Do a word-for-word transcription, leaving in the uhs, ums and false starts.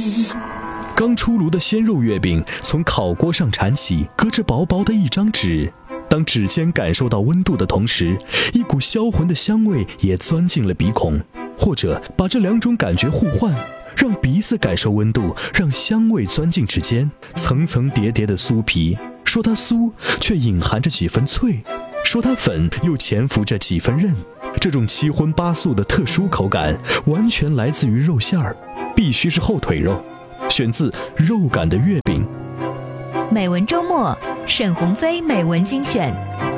刚出炉的鲜肉月饼从烤锅上铲起，隔着薄薄的一张纸，当指尖感受到温度的同时，一股销魂的香味也钻进了鼻孔。或者把这两种感觉互换，让鼻子感受温度，让香味钻进指尖，层层叠叠的酥皮，说它酥却隐含着几分脆，说它粉又潜伏着几分韧。这种七荤八素的特殊口感完全来自于肉馅儿，必须是后腿肉。选自《肉感的月饼》。 美文周末，沈鸿飞美文精选。